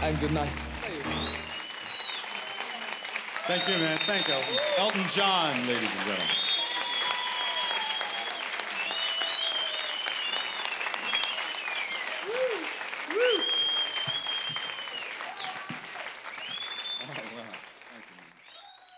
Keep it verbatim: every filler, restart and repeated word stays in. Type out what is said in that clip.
and good night. Thank you, man. Thank Elton. Elton John, ladies and gentlemen. Woo! Woo!